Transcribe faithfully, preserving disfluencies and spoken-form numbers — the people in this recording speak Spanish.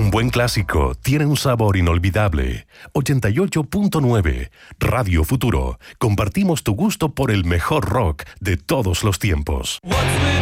Un buen clásico tiene un sabor inolvidable. ochenta y ocho punto nueve Radio Futuro. Compartimos tu gusto por el mejor rock de todos los tiempos. What's with